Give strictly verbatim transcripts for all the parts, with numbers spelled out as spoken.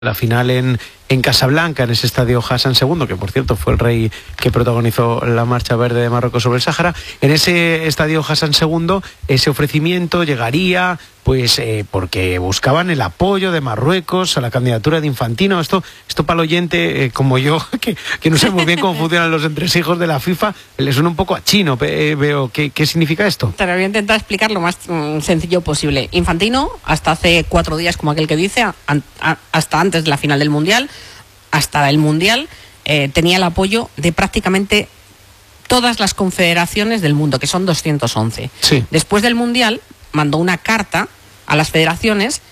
La final en, en Casablanca, en ese estadio Hassan segundo, que por cierto fue el rey que protagonizó la marcha verde de Marruecos sobre el Sáhara. En ese estadio Hassan segundo, ese ofrecimiento llegaría pues eh, porque buscaban el apoyo de Marruecos a la candidatura de Infantino. Esto, esto para el oyente eh, como yo, que, que no sé muy bien cómo funcionan los entresijos de la FIFA, le suena un poco a chino. Eh, veo ¿qué, ¿Qué significa esto? Te lo voy a intentar explicar lo más mm, sencillo posible. Infantino, hasta hace cuatro días, como aquel que dice, a, a, hasta antes de la final del Mundial, hasta el Mundial, eh, tenía el apoyo de prácticamente todas las confederaciones del mundo, que son doscientas once. Sí. Después del Mundial, mandó una carta a las federaciones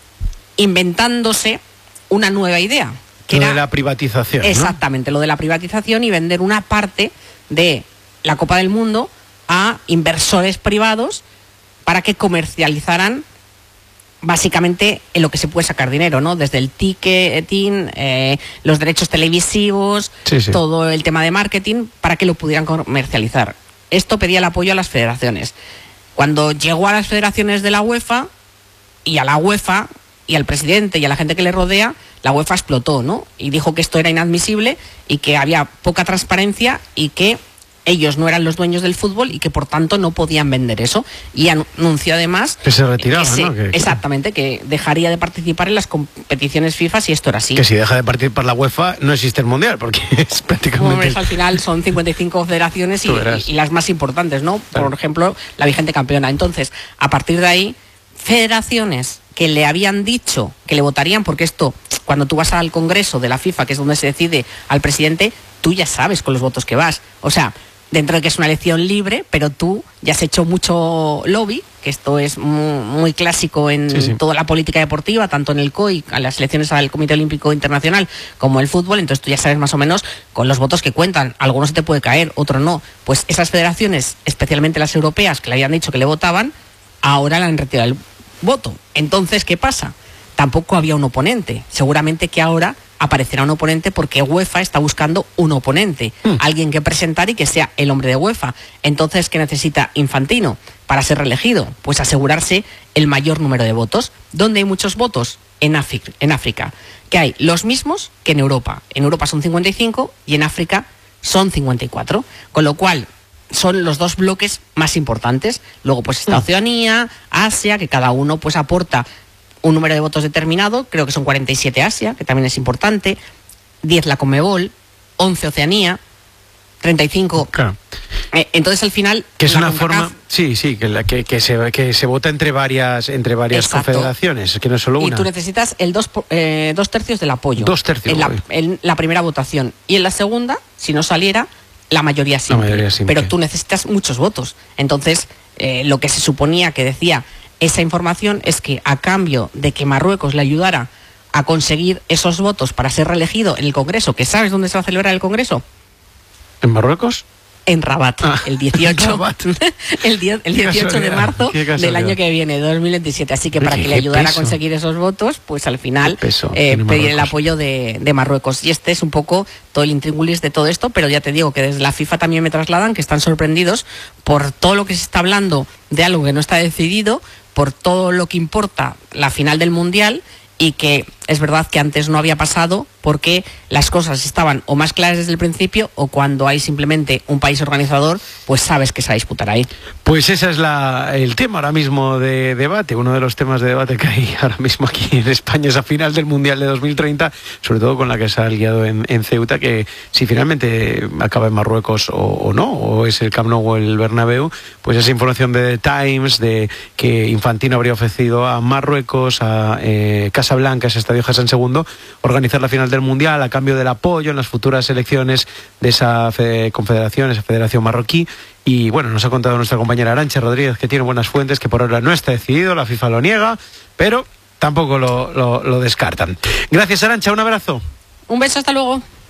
inventándose una nueva idea. Que lo era de la privatización, exactamente, ¿no? Lo de la privatización y vender una parte de la Copa del Mundo a inversores privados para que comercializaran básicamente en lo que se puede sacar dinero, ¿no? Desde el ticketing, eh, los derechos televisivos, sí, sí. todo el tema de marketing, para que lo pudieran comercializar. Esto pedía el apoyo a las federaciones. Cuando llegó a las federaciones de la UEFA y a la UEFA y al presidente y a la gente que le rodea, la UEFA explotó, ¿no? Y dijo que esto era inadmisible y que había poca transparencia y que ellos no eran los dueños del fútbol y que por tanto no podían vender eso. Y anunció además que se retiraba, que se, ¿no? Que, exactamente, que dejaría de participar en las competiciones FIFA si esto era así. Que si deja de participar la UEFA no existe el Mundial, porque es prácticamente... Hombre, al final son cincuenta y cinco federaciones y, y, y las más importantes, ¿no? Por claro. ejemplo, la vigente campeona. Entonces, a partir de ahí, federaciones que le habían dicho que le votarían, porque esto, cuando tú vas al Congreso de la FIFA, que es donde se decide al presidente, tú ya sabes con los votos que vas. O sea, dentro de que es una elección libre, pero tú ya has hecho mucho lobby, que esto es muy, muy clásico en sí, sí. toda la política deportiva, tanto en el C O I, a las elecciones al Comité Olímpico Internacional, como el fútbol. Entonces tú ya sabes más o menos con los votos que cuentan. Algunos se te puede caer, otros no. Pues esas federaciones, especialmente las europeas, que le habían dicho que le votaban, ahora le han retirado el voto. Entonces, ¿qué pasa? Tampoco había un oponente. Seguramente que ahora aparecerá un oponente porque UEFA está buscando un oponente, mm. alguien que presentar y que sea el hombre de UEFA. Entonces, ¿qué necesita Infantino para ser reelegido? Pues asegurarse el mayor número de votos. ¿Dónde hay muchos votos? En África, en África, que hay los mismos que en Europa. En Europa son cincuenta y cinco y en África son cincuenta y cuatro, con lo cual son los dos bloques más importantes. Luego pues está Oceanía, Asia, que cada uno pues aporta un número de votos determinado. Creo que son cuarenta y siete Asia, que también es importante, diez la Conmebol, once Oceanía, treinta y cinco. Claro. Eh, entonces al final que es una forma, sí, sí, que, la, que, que, se, que se vota entre varias entre varias Exacto. confederaciones, que no es solo una. Y tú necesitas el dos, eh, dos tercios del apoyo. Dos tercios. En la, en la primera votación. Y en la segunda, si no saliera, la mayoría simple. La mayoría simple. Pero tú necesitas muchos votos. Entonces, eh, lo que se suponía que decía esa información es que a cambio de que Marruecos le ayudara a conseguir esos votos para ser reelegido en el Congreso, que ¿sabes dónde se va a celebrar el Congreso? ¿En Marruecos? En Rabat, ah, el dieciocho, el diez, el dieciocho de marzo del año que viene, dos mil veintisiete. Así que para que le ayudara a conseguir esos votos, pues al final eh, pedir el apoyo de, de Marruecos. Y este es un poco todo el intríngulis de todo esto, pero ya te digo que desde la FIFA también me trasladan que están sorprendidos por todo lo que se está hablando de algo que no está decidido, por todo lo que importa la final del Mundial, y que es verdad que antes no había pasado porque las cosas estaban o más claras desde el principio, o cuando hay simplemente un país organizador, pues sabes que se va a disputar ahí. Pues ese es la, el tema ahora mismo de debate, uno de los temas de debate que hay ahora mismo aquí en España, esa final del Mundial de dos mil treinta, sobre todo con la que se ha liado en, en Ceuta, que si finalmente acaba en Marruecos o, o no, o es el Camp Nou o el Bernabéu, pues esa información de The Times de que Infantino habría ofrecido a Marruecos, a eh, Casablanca, ese estadio Hassan segundo, organizar la final del Mundial a cambio del apoyo en las futuras elecciones de esa fe, confederación, esa federación marroquí. Y bueno, nos ha contado nuestra compañera Arantxa Rodríguez, que tiene buenas fuentes, que por ahora no está decidido, la FIFA lo niega, pero tampoco lo, lo, lo descartan. Gracias, Arantxa, un abrazo. Un beso, hasta luego.